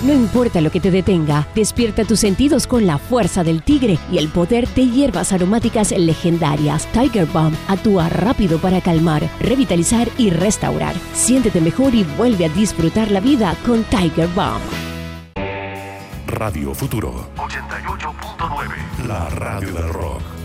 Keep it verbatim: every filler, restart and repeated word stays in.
No importa lo que te detenga, despierta tus sentidos con la fuerza del tigre y el poder de hierbas aromáticas legendarias. Tiger Balm actúa rápido para calmar, revitalizar y restaurar. Siéntete mejor y vuelve a disfrutar la vida con Tiger Balm. Radio Futuro ochenta y ocho punto nueve, la radio del rock.